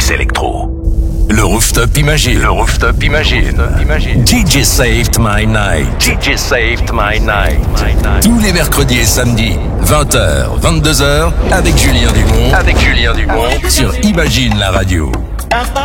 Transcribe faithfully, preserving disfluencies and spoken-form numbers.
mix électro. Le Rooftop Imagine. Le Rooftop Imagine. D J Saved My Night. D J Saved My Night. Tous les mercredis et samedis, vingt heures, vingt-deux heures, avec Julien Dumont. Avec Julien Dumont sur Imagine la radio.